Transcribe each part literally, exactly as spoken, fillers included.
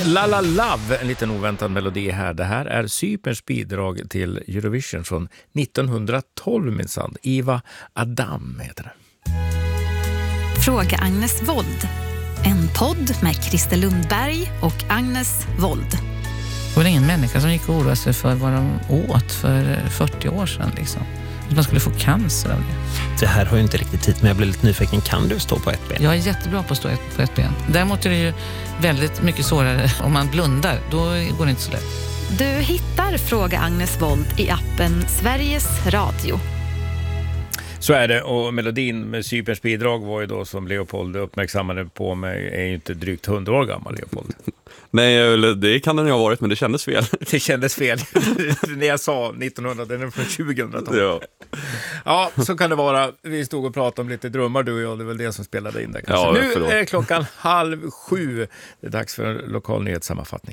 La La Love, en liten oväntad melodi här. Det här är Cyperns bidrag till Eurovision från nittonhundratolv minsann. Iva Adam heter det. Fråga Agnes Wold. En podd med Christer Lundberg och Agnes Wold. Det var ingen människa som gick och oroade sig för vad de åt för fyrtio år sedan. Liksom. Att man skulle få cancer av det. Det här har ju inte riktigt tid, men jag blir lite nyfiken. Kan du stå på ett ben? Jag är jättebra på att stå på ett ben. Däremot är det ju väldigt mycket svårare om man blundar. Då går det inte så lätt. Du hittar Fråga Agnes Wold i appen Sveriges Radio. Så är det, och melodin med Cyperns bidrag var ju då, som Leopold uppmärksammade på mig, är ju inte drygt hundra år gammal, Leopold. Nej, det kan den ju ha varit, men det kändes fel. Det kändes fel. När jag sa nittonhundra, den är från tjugohundratolv. Ja. Ja, så kan det vara. Vi stod och pratade om lite drömmar, du och jag. Det är väl det som spelade in där kanske. Ja, nu förlåt. är klockan halv sju. Det är dags för en lokal nyhetssammanfattning.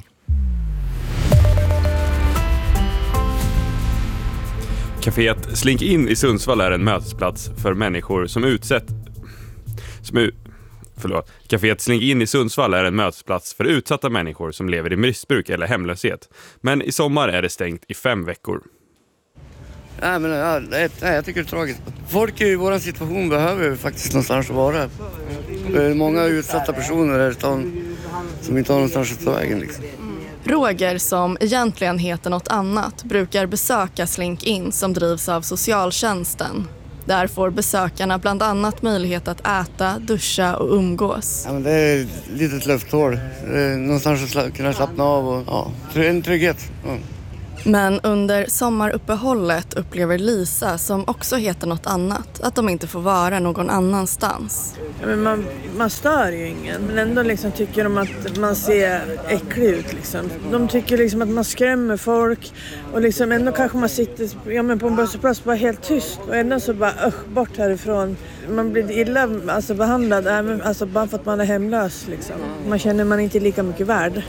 Caféet Slink in i Sundsvall är en mötesplats för människor som utsätt... Som u... Förlåt. Caféet Slink in i Sundsvall är en mötesplats för utsatta människor som lever i missbruk eller hemlöshet. Men i sommar är det stängt i fem veckor. Nej, men, ja, nej, jag tycker det är tragiskt. Folk i vår situation behöver faktiskt någonstans att vara. Det är många utsatta personer här i stan som inte har någonstans att ta vägen. Liksom. Roger, som egentligen heter något annat, brukar besöka Slink in som drivs av socialtjänsten. Där får besökarna bland annat möjlighet att äta, duscha och umgås. Ja, men det är ett litet lufthål. Det är någonstans att kunna slappna av och ja, en trygghet. Ja. Men under sommaruppehållet upplever Lisa, som också heter något annat, att de inte får vara någon annanstans. Ja, men man, man stör ju ingen, men ändå liksom tycker de att man ser äcklig ut. Liksom. De tycker liksom att man skrämmer folk och liksom ändå kanske man sitter ja, men på en bussplats bara helt tyst och ändå så bara ösch, bort härifrån. Man blir illa alltså, behandlad alltså, bara för att man är hemlös. Liksom. Man känner man inte lika mycket värd.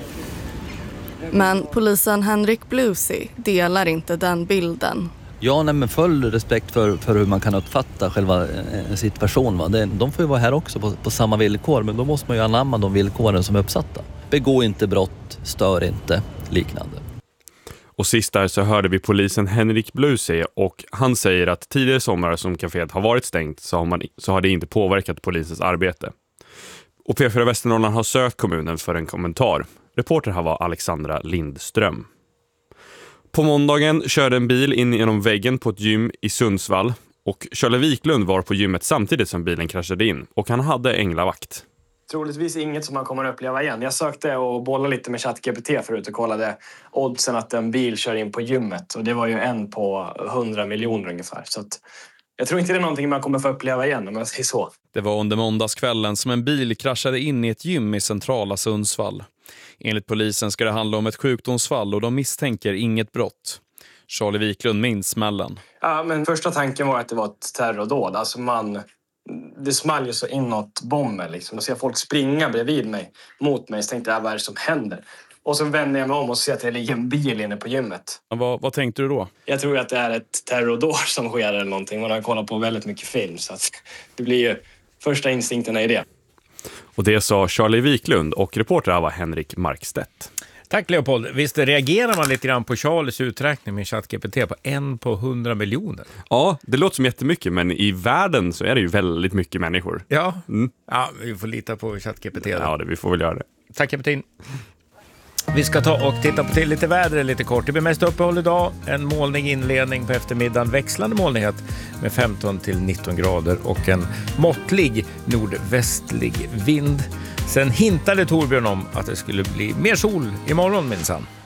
Men polisen Henrik Blusey delar inte den bilden. Ja, nej, men full respekt för, för hur man kan uppfatta själva eh, situation. Va? Det, de får ju vara här också på, på samma villkor, men då måste man ju anamma de villkoren som är uppsatta. Begå inte brott, stör inte, liknande. Och sist där så hörde vi polisen Henrik Blusey, och han säger att tidigare sommar som kaféet har varit stängt så har, man, så har det inte påverkat polisens arbete. Och P fyra Västernorrland har sökt kommunen för en kommentar. Reporter här var Alexandra Lindström. På måndagen körde en bil in genom väggen på ett gym i Sundsvall, och Charlie Wiklund var på gymmet samtidigt som bilen kraschade in, och han hade änglavakt. Troligtvis inget som man kommer att uppleva igen. Jag sökte och bollade lite med ChatGPT förut och kollade oddsen att en bil kör in på gymmet, och det var ju en på hundra miljoner ungefär. Så att jag tror inte det är någonting man kommer få uppleva igen om jag säger så. Det var under måndagskvällen som en bil kraschade in i ett gym i centrala Sundsvall. Enligt polisen ska det handla om ett sjukdomsfall och de misstänker inget brott. Charlie Wiklund minns smällen. Ja, men första tanken var att det var ett terrordåd. Alltså man, det small ju så inåt bomber liksom. Då ser jag folk springa bredvid mig, mot mig. Så tänkte jag, vad är det som händer? Och så vänder jag mig om och ser att det ligger en bil inne på gymmet. Vad, vad tänkte du då? Jag tror att det är ett terrordåd som sker eller någonting. Man har kollat på väldigt mycket film, så att det blir ju första instinkterna i det. Och det sa Charlie Wiklund, och reporter var Henrik Markstedt. Tack Leopold. Visst reagerar man lite grann på Charlies uträkning med ChatGPT på en på hundra miljoner? Ja, det låter som jättemycket, men i världen så är det ju väldigt mycket människor. Ja, mm. ja vi får lita på ChatGPT. Ja, det, vi får väl göra det. Tack Kapten. Vi ska ta och titta på till lite väder lite kort. Det blir mest uppehåll idag. En molnig inledning på eftermiddagen. Växlande molnighet med femton till nitton grader och en måttlig nordvästlig vind. Sen hintade Torbjörn om att det skulle bli mer sol imorgon minsann.